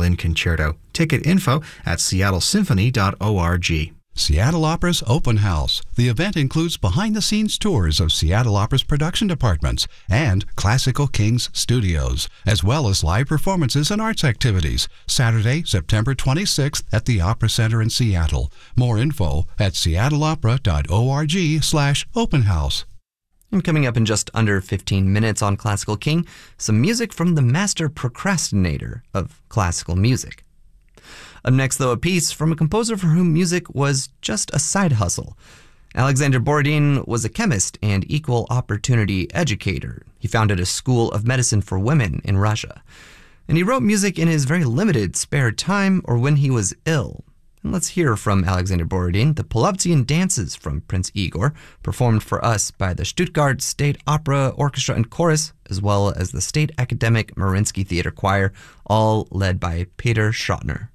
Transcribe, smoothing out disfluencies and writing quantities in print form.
Violin Concerto. Ticket info at seattlesymphony.org. Seattle Opera's Open House. The event includes behind-the-scenes tours of Seattle Opera's production departments and Classical Kings studios, as well as live performances and arts activities. Saturday, September 26th at the Opera Center in Seattle. More info at seattleopera.org/openhouse. And coming up in just under 15 minutes on Classical King, some music from the master procrastinator of classical music. Up next, though, a piece from a composer for whom music was just a side hustle. Alexander Borodin was a chemist and equal opportunity educator. He founded a school of medicine for women in Russia. And he wrote music in his very limited spare time or when he was ill. And let's hear from Alexander Borodin the Polovtsian dances from Prince Igor, performed for us by the Stuttgart State Opera Orchestra and Chorus, as well as the State Academic Mariinsky Theater Choir, all led by Peter Schrottner.